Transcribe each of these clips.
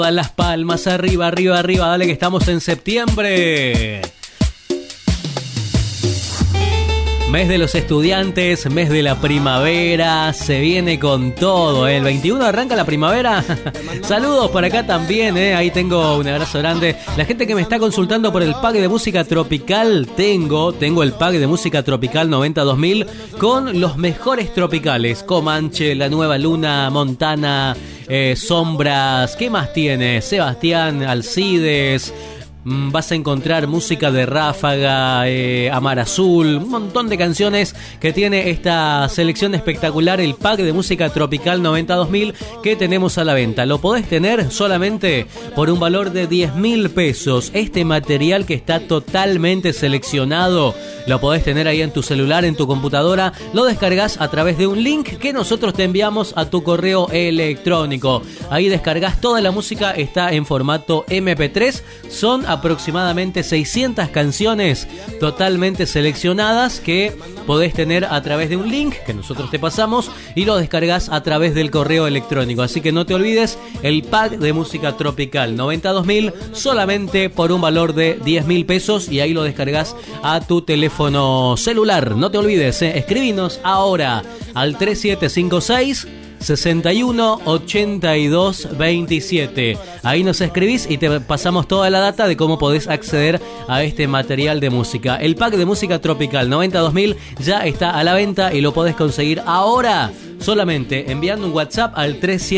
Todas las palmas arriba, arriba, arriba. Dale que estamos en septiembre. Mes de los estudiantes, mes de la primavera, se viene con todo, ¿eh? El 21 arranca la primavera. Saludos por acá también, ¿eh? Ahí tengo un abrazo grande. La gente que me está consultando por el pack de música tropical, tengo el pack de música tropical 90-2000 con los mejores tropicales. Comanche, La Nueva Luna, Montana, Sombras, ¿qué más tiene? Sebastián, Alcides. Vas a encontrar música de Ráfaga, Amar Azul, un montón de canciones que tiene esta selección espectacular, el pack de música tropical 90-2000 que tenemos a la venta. Lo podés tener solamente por un valor de 10.000 pesos. Este material que está totalmente seleccionado lo podés tener ahí en tu celular, en tu computadora. Lo descargas a través de un link que nosotros te enviamos a tu correo electrónico. Ahí descargas toda la música, está en formato MP3. Son aproximadamente 600 canciones totalmente seleccionadas que podés tener a través de un link que nosotros te pasamos y lo descargas a través del correo electrónico. Así que no te olvides, el pack de música tropical 90-2000 solamente por un valor de 10.000 pesos y ahí lo descargas a tu teléfono celular. No te olvides, escribinos ahora al 3756 61 82 27. Ahí nos escribís y te pasamos toda la data de cómo podés acceder a este material de música. El pack de música tropical 90-2000 ya está a la venta y lo podés conseguir ahora solamente enviando un WhatsApp al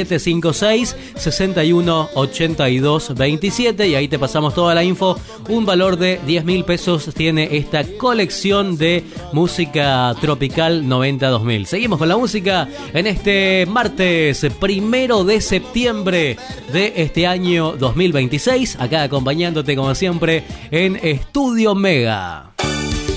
3756 61 82 27 y ahí te pasamos toda la info. Un valor de 10.000 pesos tiene esta colección de música tropical 90-2000. Seguimos con la música en este martes 1 de septiembre de este año 2026, acá acompañándote como siempre en Estudio Mega.